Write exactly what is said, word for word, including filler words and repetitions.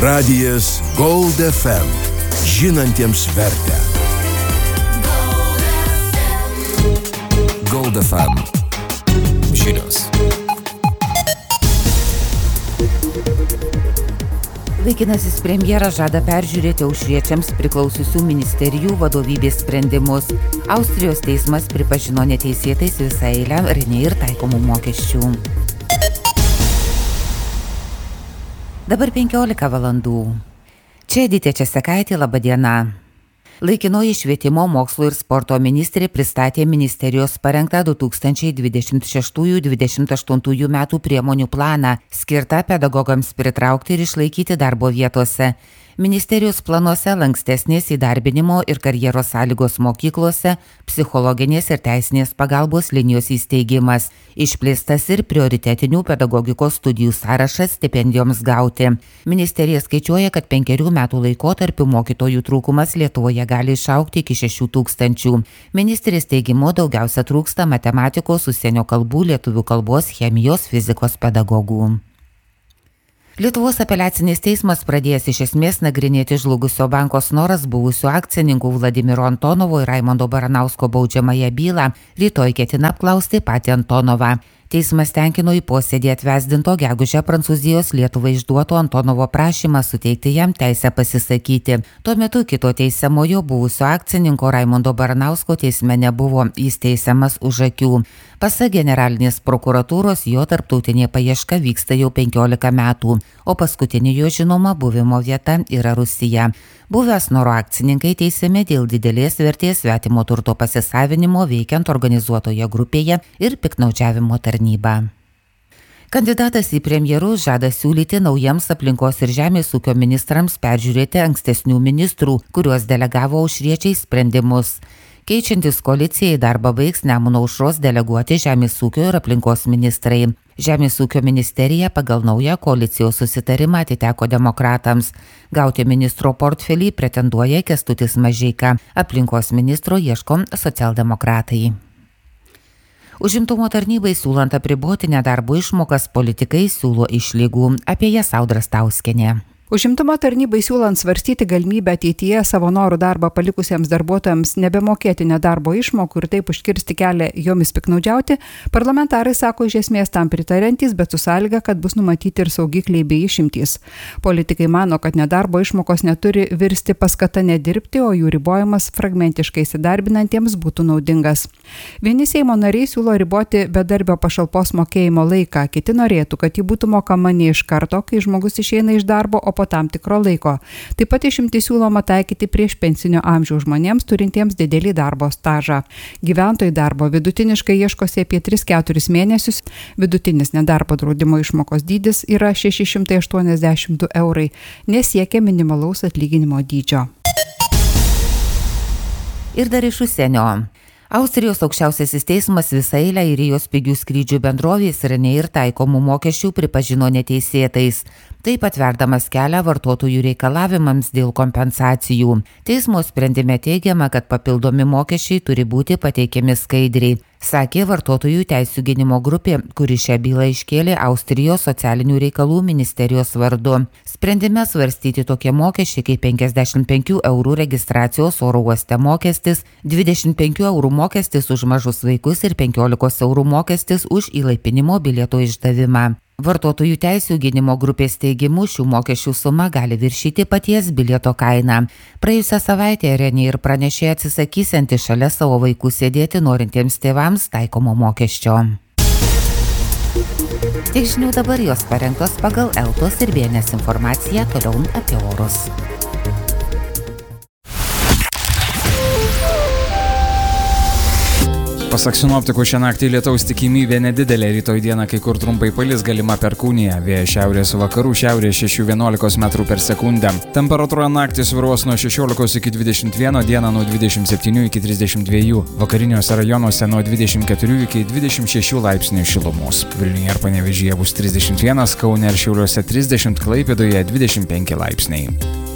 Radijas Gold F M. Žinantiems vertę. Gold F M. Žinios. Laikinasis premjeras žada peržiūrėti aušriečiams priklausiusių ministerijų vadovybės sprendimus. Austrijos teismas pripažino neteisėtais visą eilę Ryanair taikomų mokesčių. Dabar penkiolika valandų. Čia Edita Česakaitė, laba diena. Laikinoji švietimo, mokslo ir sporto ministrė pristatė ministerijos parengtą du tūkstančiai dvidešimt šeštųjų - dvidešimt aštuntųjų metų priemonių planą, skirtą pedagogams pritraukti ir išlaikyti darbo vietose. Ministerijos planuose lankstesnės įdarbinimo ir karjeros sąlygos mokyklose, psichologinės ir teisinės pagalbos linijos įsteigimas, išplėstas ir prioritetinių pedagogikos studijų sąrašas stipendijoms gauti. Ministerija skaičiuoja, kad penkerių metų laikotarpiu mokytojų trūkumas Lietuvoje gali išaugti iki šešių tūkstančių. Ministrės teigimu daugiausia trūksta matematikos, užsienio kalbų, lietuvių kalbos, chemijos, fizikos pedagogų. Lietuvos apeliacinis teismas pradėjęs iš esmės nagrinėti žlugusio banko Snoras buvusių akcininkų Vladimiro Antonovo ir Raimundo Baranausko baudžiamąją bylą, rytoj ketina apklausti patį Antonovą. Teismas tenkino į posėdį atvesdinto gegužę Prancūzijos Lietuvai išduoto Antonovo prašymą suteikti jam teisę pasisakyti. Tuo metu kito teisiamojo buvusio akcininko Raimundo Baranausko teisme nebuvo, jis teisiamas už akių. Pasak generalinės prokuratūros, jo tarptautinė paieška vyksta jau penkiolika metų, o paskutinė jo žinoma buvimo vieta yra Rusija. Buvę Snoro akcininkai teisiami dėl didelės vertės svetimo turto pasisavinimo veikiant organizuotoje grupėje ir piktnaudžiavimo tarnybą. Kandidatas į premjerus žada siūlyti naujiems aplinkos ir žemės ūkio ministrams peržiūrėti ankstesnių ministrų, kuriuos delegavo aušriečiai sprendimus. Keičiantis koalicijai darbą baigs Nemuno aušros deleguoti žemės ūkio ir aplinkos ministrai. Žemės ūkio ministerija pagal naują koalicijos susitarimą atiteko demokratams. Gauti ministro portfelį pretenduoja Kęstutis Mažeika. Aplinkos ministro ieško socialdemokratai. Užimtumo tarnybai siūlant apriboti nedarbo išmokas, politikai siūlo išlygų. Apie jas Audra Stauskienė. Užimtumo tarnybai siūlant svarstyti galimybę ateityje savo norų darbą palikusiems darbuotojams nebemokėti nedarbo išmokų ir taip užkirsti kelią jomis piknaudžiauti, parlamentarai sako iš esmės tam pritariantys, bet su sąlyga, kad bus numatyti ir saugikliai bei išimtys. Politikai mano, kad nedarbo išmokos neturi virsti paskata nedirbti, o jų ribojimas fragmentiškai įsidarbinantiems būtų naudingas. Vieni Seimo nariai siūlo riboti bedarbio pašalpos mokėjimo laiką, kiti norėtų, kad ji būtų mokama ne iš karto, kai žmogus išeina iš darbo, o po tam tikro laiko. Taip pat išimtį siūloma taikyti prieš pensinio amžiaus žmonėms turintiems didelį darbo stažą. Gyventojai darbo vidutiniškai ieškosi apie tris keturis mėnesius. Vidutinis nedarbo draudimo išmokos dydis yra šeši šimtai aštuoniasdešimt du eurai, nesiekia minimalaus atlyginimo dydžio. Ir dar iš užsienio. Austrijos aukščiausiasis teismas visą eilę airijos pigių skrydžių bendrovės Ryanair taikomų mokesčių pripažino neteisėtais, taip atverdamas kelią vartotojų reikalavimams dėl kompensacijų. Teismo sprendime teigiama, kad papildomi mokesčiai turi būti pateikiami skaidriai, sakė vartotojų teisių gynimo grupė, kuri šią bylą iškėlė Austrijos socialinių reikalų ministerijos vardu. Sprendime svarstyti tokie mokesčiai kaip penkiasdešimt penkių eurų registracijos oro uoste mokestis, dvidešimt penkių eurų mokestis už mažus vaikus ir penkiolikos eurų mokestis už įlaipinimo bilieto išdavimą. Vartotojų teisių gynimo grupės teigimu šių mokesčių suma gali viršyti paties bilieto kainą. Praėjusią savaitę Ryanair pranešė atsisakysianti šalia savo vaikų sėdėti norintiems tėvams taikomo mokesčio. Tik žinių dabar jos parengtos pagal Eltos ir B N S informaciją, toliau apie orus. Pasak sinoptikų, šią naktį lietaus tikimybė nedidelė, rytoj dieną kai kur trumpai palis, galima perkūnija, vėjas šiaurės vakarų šiaurės šešių vienuolikos metrų per sekundę. Temperatūra naktį svyruos nuo šešiolikos iki dvidešimt vieno, dieną nuo dvidešimt septynių iki trisdešimt dviejų, vakariniuose rajonuose nuo dvidešimt keturių iki dvidešimt šešių laipsnių šilumos. Vilniuje ir Panevėžyje bus trisdešimt vienas, Kaune ir Šiauliuose trisdešimt, Klaipėdoje dvidešimt penki laipsniai.